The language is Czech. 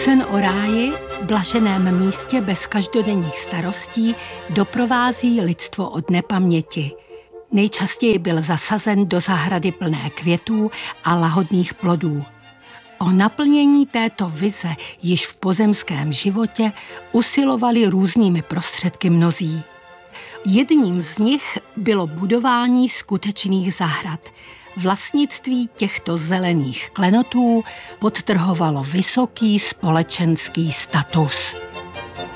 Sen o ráji, blaženém místě bez každodenních starostí, doprovází lidstvo od nepaměti. Nejčastěji byl zasazen do zahrady plné květů a lahodných plodů. O naplnění této vize již v pozemském životě usilovali různými prostředky mnozí. Jedním z nich bylo budování skutečných zahrad. Vlastnictví těchto zelených klenotů podtrhovalo vysoký společenský status.